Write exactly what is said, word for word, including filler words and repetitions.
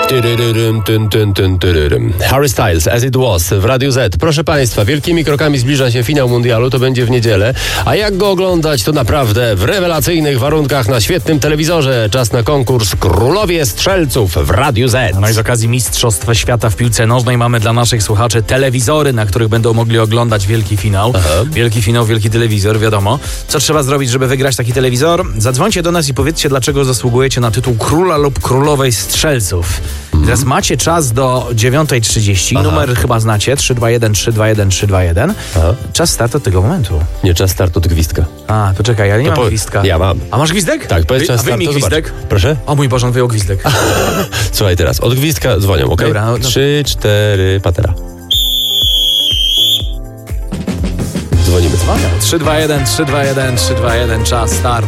Tyryrym, tyn, tyn, tyn, tyryrym. Harry Styles, As It Was w Radiu Z. Proszę Państwa, wielkimi krokami zbliża się finał mundialu, to będzie w niedzielę. A jak go oglądać, to naprawdę w rewelacyjnych warunkach na świetnym telewizorze. Czas na konkurs Królowie Strzelców w Radiu Z. No i z okazji Mistrzostw Świata w piłce nożnej mamy dla naszych słuchaczy telewizory, na których będą mogli oglądać wielki finał. Aha. Wielki finał, wielki telewizor, wiadomo. Co trzeba zrobić, żeby wygrać taki telewizor? Zadzwońcie do nas i powiedzcie, dlaczego zasługujecie na tytuł Króla lub Królowej Strzelców. Teraz macie czas do dziewiątej trzydzieści. Aha. Numer chyba znacie. trzy dwa jeden, trzy dwa jeden, trzy dwa jeden. Aha. Czas startu od tego momentu. Nie, czas startu od gwizdka. A, to czekaj, ja nie To mam po... gwizdka. Ja mam. A masz gwizdek? Tak, powiedz Wy, czas a wyjmij startu, gwizdek. zobacz. Proszę? O mój Boże, on wyjął gwizdek. Słuchaj teraz, od gwizdka dzwonią, okej? Dobra, no, no. Trzy, cztery, patera. Dzwonimy. trzy dwa jeden, trzy dwa jeden, trzy dwa jeden, czas start.